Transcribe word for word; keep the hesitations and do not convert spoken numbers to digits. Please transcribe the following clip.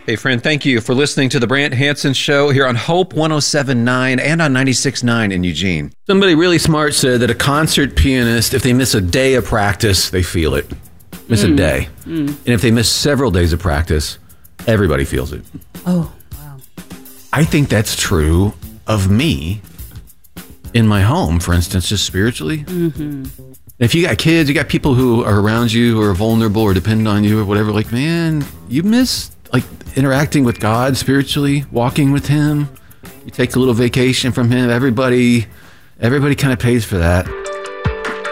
Hey, friend, thank you for listening to the Brant Hansen Show here on Hope one oh seven point nine and on ninety-six point nine in Eugene. Somebody really smart said that a concert pianist, if they miss a day of practice, they feel it. Miss mm. a day. Mm. And if they miss several days of practice, everybody feels it. Oh, wow. I think that's true of me in my home, for instance, just spiritually. Mm-hmm. If you got kids, you got people who are around you who are vulnerable or depend on you or whatever, like, man, you miss like interacting with God spiritually, walking with him. You take a little vacation from him. Everybody, everybody kind of pays for that.